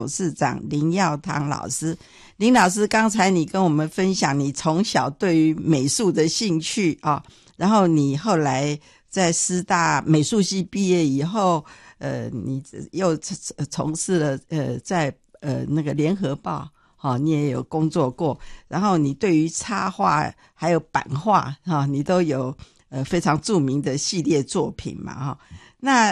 董事长林耀堂老师。林老师，刚才你跟我们分享你从小对于美术的兴趣啊，然后你后来在师大美术系毕业以后，你又从事了在那个联合报，你也有工作过，然后你对于插画还有版画你都有非常著名的系列作品嘛那